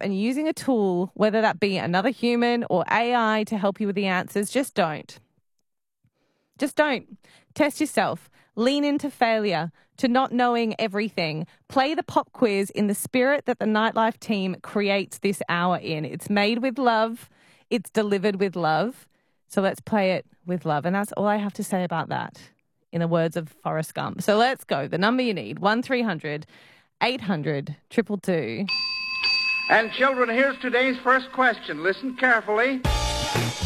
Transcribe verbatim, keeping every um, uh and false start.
and using a tool, whether that be another human or A I to help you with the answers, just don't. Just don't. Test yourself. Lean into failure, to not knowing everything. Play the pop quiz in the spirit that the Nightlife team creates this hour in. It's made with love. It's delivered with love. So let's play it with love. And that's all I have to say about that, in the words of Forrest Gump. So let's go. The number you need, one three hundred eight hundred two two two. And children, here's today's first question. Listen carefully.